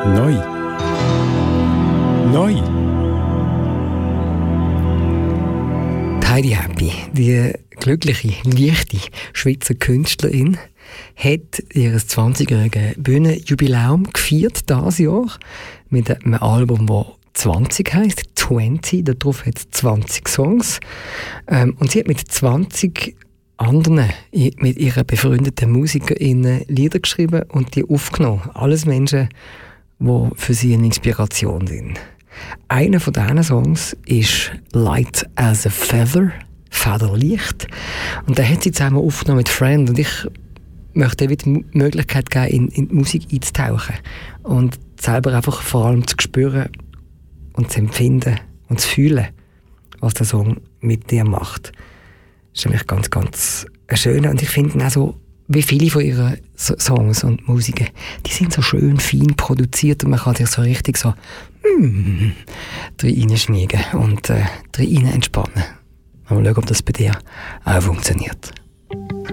Neu. Neu. Heidi Happy, die glückliche, leichte Schweizer Künstlerin, hat ihr 20-jähriges Bühnenjubiläum gefeiert dieses Jahr mit einem Album, das 20 heisst, 20. Darauf hat es 20 Songs. Und sie hat mit 20 anderen, mit ihren befreundeten MusikerInnen Lieder geschrieben und die aufgenommen. Alles Menschen, die für sie eine Inspiration sind. Einer von diesen Songs ist «Light as a Feather», «Federlicht». Und den hat sie zusammen aufgenommen mit «Friend». Und ich möchte ihr wieder die Möglichkeit geben, in die Musik einzutauchen. Und selber einfach vor allem zu spüren und zu empfinden und zu fühlen, was der Song mit dir macht. Das ist nämlich ganz, ganz schön. Und ich finde auch so, wie viele von ihren Songs und Musiken, die sind so schön fein produziert und man kann sich so richtig so drin schmiegen und drin entspannen. Mal schauen, ob das bei dir auch funktioniert.